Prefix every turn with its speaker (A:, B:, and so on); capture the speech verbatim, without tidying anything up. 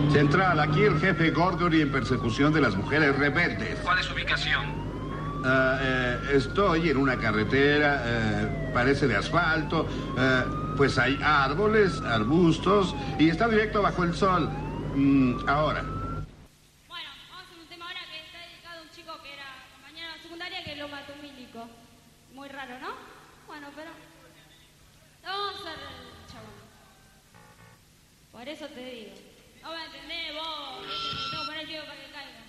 A: Central, aquí el jefe Gorgory en persecución de las mujeres rebeldes.
B: ¿Cuál es su ubicación?
A: Uh, eh, estoy en una carretera, eh, parece de asfalto, eh, pues hay árboles, arbustos y está directo bajo el sol. Mm, ahora.
C: Bueno, vamos a hacer un tema ahora que está dedicado a un chico que era compañero de la secundaria que lo mató un milico. Muy raro, ¿no? Bueno, pero... Vamos a hacer el chabón. Por eso te digo. No me entendés vos, tengo que poner el tío para que caiga.